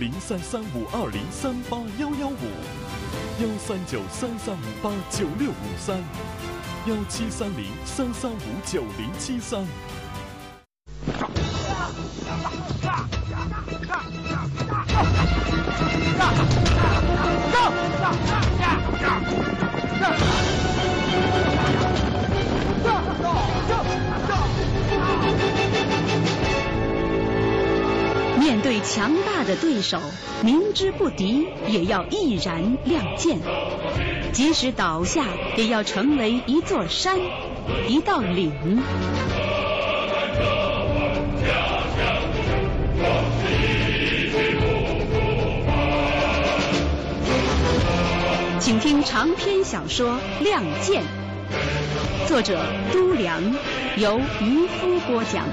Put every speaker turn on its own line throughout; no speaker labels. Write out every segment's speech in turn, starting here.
，033520381155，1393359073，1730335973。
面对强大的对手，明知不敌也要毅然亮剑，即使倒下也要成为一座山，一道岭。请听长篇小说《亮剑》，作者都良，由渔夫播讲。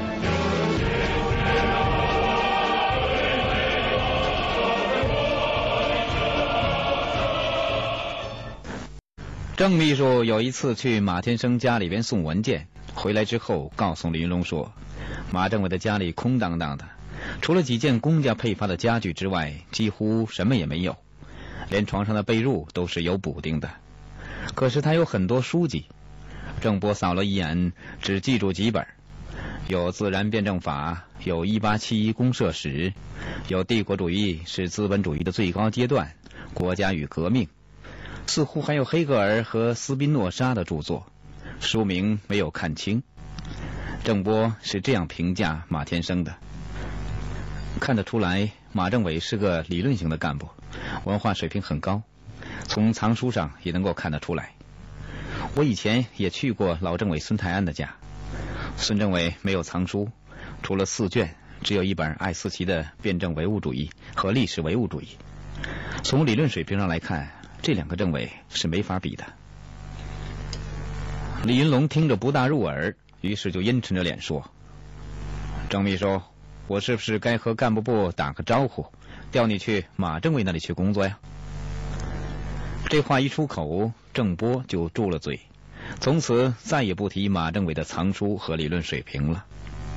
郑秘书有一次去马天生家里边送文件，回来之后告诉李云龙说，马政委的家里空荡荡的，除了几件公家配发的家具之外，几乎什么也没有，连床上的被褥都是有补丁的。可是他有很多书籍，郑波扫了一眼，只记住几本，有自然辩证法，有1871公社史，有帝国主义是资本主义的最高阶段，国家与革命，似乎还有黑格尔和斯宾诺莎的著作，书名没有看清。郑波是这样评价马天生的：看得出来，马政委是个理论型的干部，文化水平很高，从藏书上也能够看得出来。我以前也去过老政委孙泰安的家，孙政委没有藏书，除了4卷，只有一本艾思奇的《辩证唯物主义》和《历史唯物主义》。从理论水平上来看，这2个政委是没法比的。李云龙听着不大入耳，于是就阴沉着脸说：郑秘书，我是不是该和干部部打个招呼，调你去马政委那里去工作呀？这话一出口，郑波就住了嘴，从此再也不提马政委的藏书和理论水平了。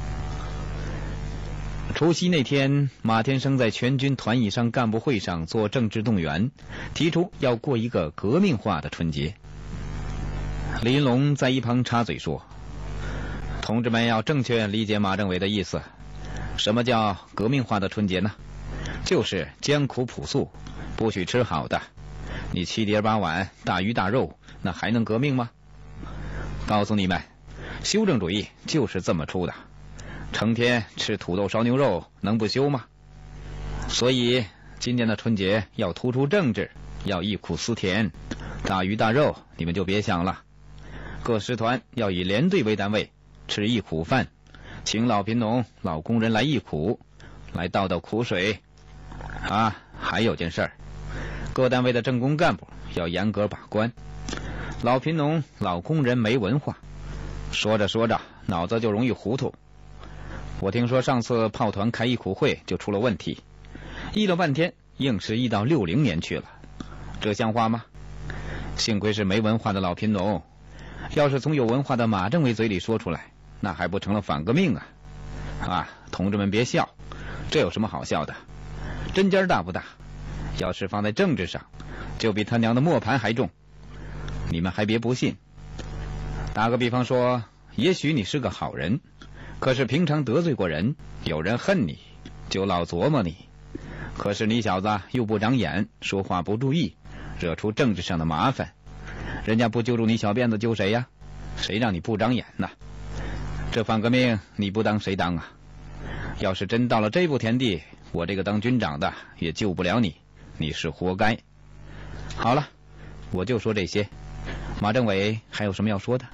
除夕那天，马天生在全军团以上干部会上做政治动员，提出要过一个革命化的春节。李云龙在一旁插嘴说：同志们要正确理解马政委的意思，什么叫革命化的春节呢？就是艰苦朴素，不许吃好的，你7碟8碗大鱼大肉，那还能革命吗？告诉你们，修正主义就是这么出的，成天吃土豆烧牛肉能不休吗？所以今年的春节要突出政治，要忆苦思甜，大鱼大肉你们就别想了。各师团要以连队为单位，吃忆苦饭，请老贫农老工人来忆苦，来倒倒苦水啊。还有件事儿，各单位的政工干部要严格把关，老贫农老工人没文化，说着说着脑子就容易糊涂。我听说上次炮团开忆苦会就出了问题，议了半天，硬是议到60年去了，这像话吗？幸亏是没文化的老贫农，要是从有文化的马政委嘴里说出来，那还不成了反革命啊！啊，同志们别笑，这有什么好笑的？针尖大不大？要是放在政治上，就比他娘的磨盘还重。你们还别不信。打个比方说，也许你是个好人，可是平常得罪过人，有人恨你，就老琢磨你。可是你小子又不长眼，说话不注意，惹出政治上的麻烦，人家不揪住你小辫子揪谁呀？谁让你不长眼呢？这反革命你不当谁当啊？要是真到了这步田地，我这个当军长的也救不了你，你是活该。好了，我就说这些。马政委还有什么要说的？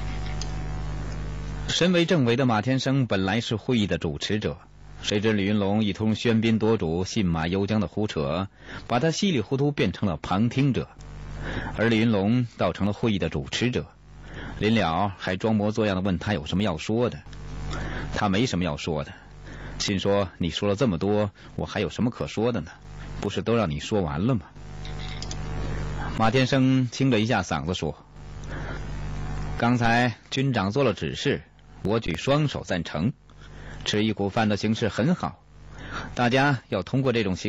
身为政委的马天生本来是会议的主持者，谁知李云龙一通喧宾夺主、信马由缰的胡扯，把他稀里糊涂变成了旁听者，而李云龙倒成了会议的主持者。临了还装模作样的问他有什么要说的，他没什么要说的，心说你说了这么多，我还有什么可说的呢？不是都让你说完了吗？马天生清了一下嗓子说：刚才军长做了指示，我举双手赞成，吃忆苦饭的形式很好，大家要通过这种形